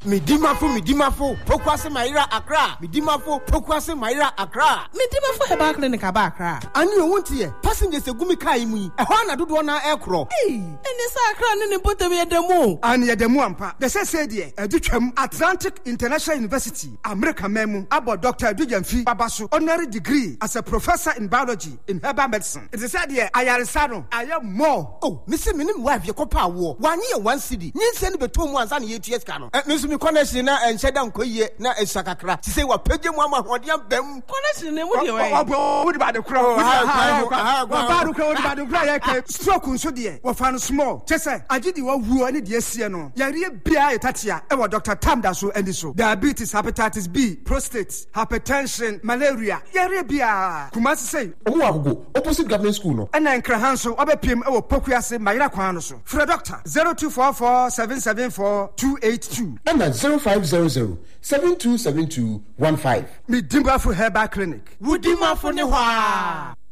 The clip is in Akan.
Midimafo, Pokwase Maira Accra, Midimafo, Pokwase Maira Accra, Midimafo Heba Clinic Accra. And you won't hear passengers a Gumikaimi, a Hana Dudwana aircraft. Hey, and it's Accra and put them at the moon. And yet the Muampa, the said, Atlantic International University, America Memo, about Dr. Dujanfi Babasu, honorary degree as a professor in biology in herbal medicine. It is said here, I am more. Oh, Mr. Minim wife, your copa war, 1 year, 1 city. You send between 1 and 8 years. Miss Connection and said, Koye, na Sakakra. She say, what Pedro Mama, what young Bem connection, what about the crow? Stroke so dear, what found small. Chessa, I did you who any dear Siano. Yari Bia Tatia, and Dr. Tamdaso and so. Diabetes, hepatitis B, prostate, hypertension, malaria. Yari Bia. Kumasi say, go opposite government school. No. And then Krahanso, Obepim, or Pokuase, Maira Quanoso. For a doctor, 0244 774 282. And at 0500 727215. Midimafo Herbal Clinic. Woodimafo Newa.